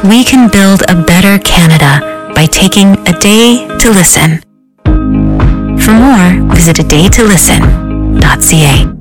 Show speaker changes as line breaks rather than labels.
We can build a better Canada by taking a day to listen. For more, visit adaytolisten.ca.